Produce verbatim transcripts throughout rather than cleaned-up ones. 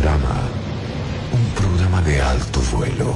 Discorama, un programa de alto vuelo.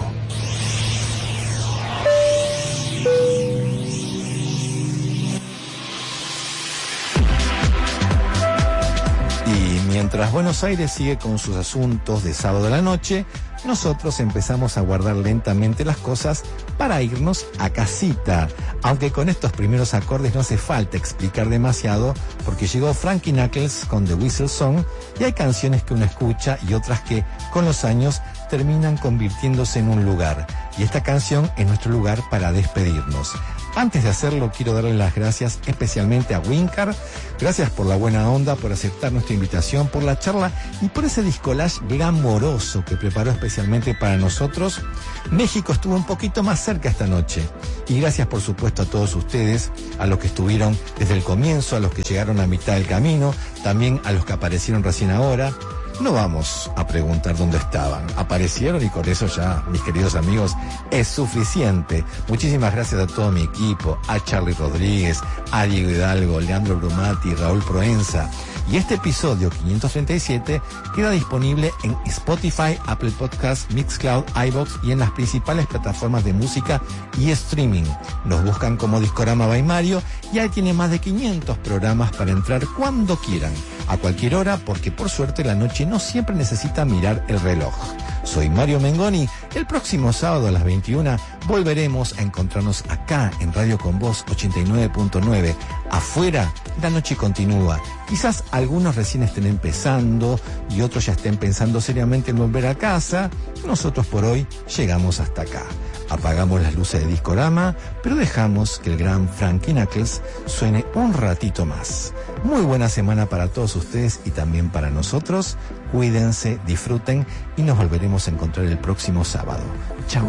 Y mientras Buenos Aires sigue con sus asuntos de sábado a la noche, nosotros empezamos a guardar lentamente las cosas para irnos a casita. Aunque con estos primeros acordes no hace falta explicar demasiado, porque llegó Frankie Knuckles con The Whistle Song, y hay canciones que uno escucha y otras que, con los años, terminan convirtiéndose en un lugar. Y esta canción es nuestro lugar para despedirnos. Antes de hacerlo, quiero darle las gracias especialmente a Wincar. Gracias por la buena onda, por aceptar nuestra invitación, por la charla y por ese discolage glamoroso que preparó especialmente para nosotros. México estuvo un poquito más cerca esta noche. Y gracias, por supuesto, a todos ustedes, a los que estuvieron desde el comienzo, a los que llegaron a mitad del camino, también a los que aparecieron recién ahora. No vamos a preguntar dónde estaban. Aparecieron y con eso ya, mis queridos amigos, es suficiente. Muchísimas gracias a todo mi equipo, a Charlie Rodríguez, a Diego Hidalgo, Leandro Brumati, Raúl Proenza. Y este episodio quinientos treinta y siete queda disponible en Spotify, Apple Podcasts, Mixcloud, iVoox y en las principales plataformas de música y streaming. Nos buscan como Discorama by Mario y ahí tiene más de quinientos programas para entrar cuando quieran, a cualquier hora, porque por suerte la noche no siempre necesita mirar el reloj. Soy Mario Mengoni. El próximo sábado a las veintiuna volveremos a encontrarnos acá en Radio Con Voz ochenta y nueve punto nueve. Afuera, la noche continúa. Quizás algunos recién estén empezando y otros ya estén pensando seriamente en volver a casa. Nosotros por hoy llegamos hasta acá. Apagamos las luces de Discorama, pero dejamos que el gran Frankie Knuckles suene un ratito más. Muy buena semana para todos ustedes y también para nosotros. Cuídense, disfruten y nos volveremos a encontrar el próximo sábado. Chao.